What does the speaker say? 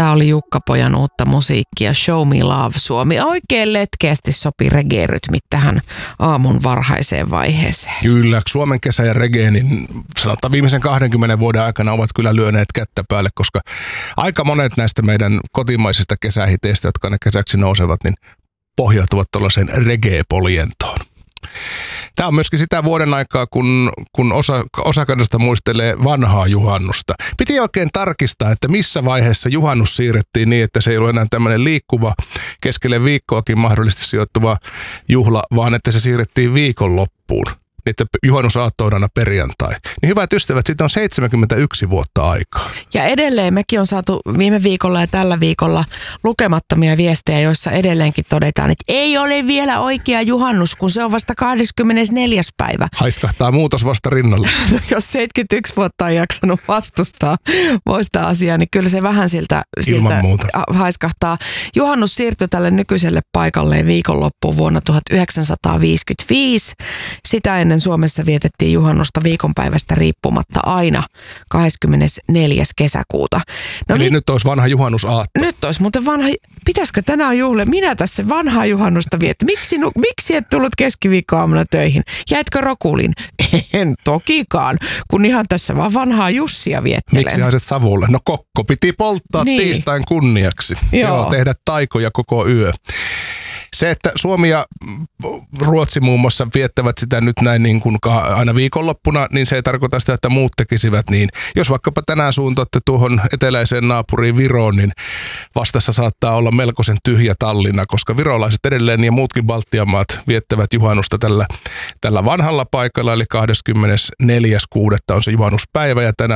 Tämä oli Jukka-pojan uutta musiikkia, Show Me Love Suomi. Oikein letkeästi sopi reggae-rytmit tähän aamun varhaiseen vaiheeseen. Kyllä, Suomen kesä ja reggae, niin sanotaan viimeisen 20 vuoden aikana ovat kyllä lyöneet kättä päälle, koska aika monet näistä meidän kotimaisista kesähiteistä, jotka ne kesäksi nousevat, niin pohjautuvat tuollaiseen reggae-poljentoon. Tämä on myöskin sitä vuoden aikaa, kun osa kansasta muistelee vanhaa juhannusta. Piti oikein tarkistaa, että missä vaiheessa juhannus siirrettiin niin, että se ei ole enää tämmöinen liikkuva, keskelle viikkoakin mahdollisesti sijoittuva juhla, vaan että se siirrettiin viikonloppuun. Että juhannusaatto on aina perjantai. Niin hyvät ystävät, siitä on 71 vuotta aikaa. Ja edelleen mekin on saatu viime viikolla ja tällä viikolla lukemattomia viestejä, joissa edelleenkin todetaan, että ei ole vielä oikea juhannus, kun se on vasta 24. päivä. Haiskahtaa muutos vasta rinnalle. No, jos 71 vuotta on jaksanut vastustaa moista asiaa, niin kyllä se vähän siltä haiskahtaa. Juhannus siirtyi tälle nykyiselle paikalleen viikonloppuun vuonna 1955. Sitä ennen Suomessa vietettiin juhannusta viikonpäivästä riippumatta aina 24. kesäkuuta. No eli nyt olisi vanha juhannusaatto. Nyt olisi muuten vanha. Pitäisikö tänään juhlia? Minä tässä vanhaa juhannusta vietin. Miksi et tullut keskiviikkoaamuna töihin? Jäitkö rokuliin? En tokikaan, kun ihan tässä vaan vanhaa Jussia viettelen. Miksi haiset savulle? No kokko piti polttaa tiistain kunniaksi. Joo, tehdä taikoja koko yö. Se, että Suomi ja Ruotsi muun muassa viettävät sitä nyt näin niin kuin aina viikonloppuna, niin se ei tarkoita sitä, että muut tekisivät niin. Jos vaikkapa tänään suuntaatte tuohon eteläiseen naapuriin Viroon, niin vastassa saattaa olla melkoisen tyhjä Tallinna, koska virolaiset edelleen ja muutkin Baltian maat viettävät juhannusta tällä vanhalla paikalla, eli 24.6. on se juhannuspäivä ja tänään